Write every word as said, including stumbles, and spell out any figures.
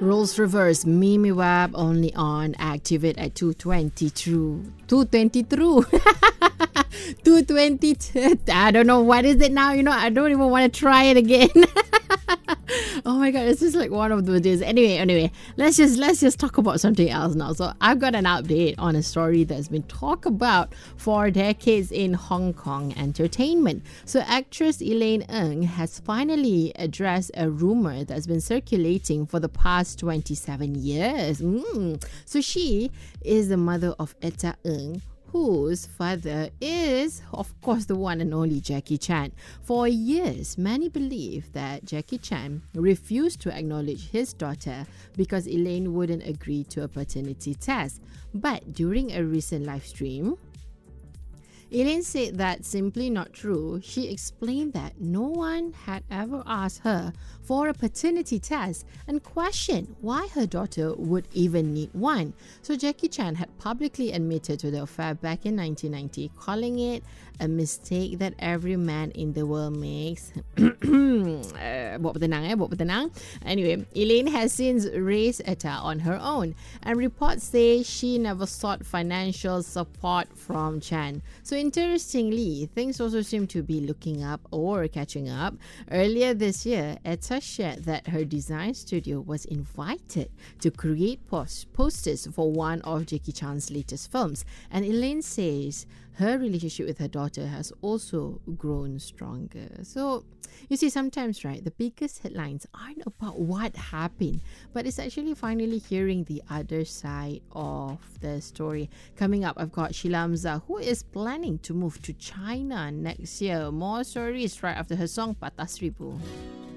Roles reverse. Mimi Web only on activate at two twenty through. two twenty through. two twenty. I don't know what is it now. You know, I don't even want to try it again. Oh my god, it's just like one of those days. Anyway, anyway, let's just let's just talk about something else now. So I've got an update on a story that's been talked about for decades in Hong Kong entertainment. So actress Elaine Ng has finally addressed a rumor that's been circulating for the past twenty-seven years. Mm. So she is the mother of Etta Ng, whose father is, of course, the one and only Jackie Chan. For years, many believe that Jackie Chan refused to acknowledge his daughter because Elaine wouldn't agree to a paternity test. But during a recent live stream, Elaine said that's simply not true. She explained that no one had ever asked her for a paternity test and questioned why her daughter would even need one. So Jackie Chan had publicly admitted to the affair back in nineteen ninety, calling it a mistake that every man in the world makes. uh, buat bertenang eh, buat bertenang. Anyway, Elaine has since raised Etta on her own, and reports say she never sought financial support from Chan. So interestingly, things also seem to be looking up or catching up. Earlier this year, Etta shared that her design studio was invited to create post- posters for one of Jackie Chan's latest films. And Elaine says her relationship with her daughter has also grown stronger. So, you see, sometimes, right, the biggest headlines aren't about what happened, but it's actually finally hearing the other side of the story. Coming up, I've got Sheila Hamzah, who is planning to move to China next year. More stories right after her song Patah Seribu.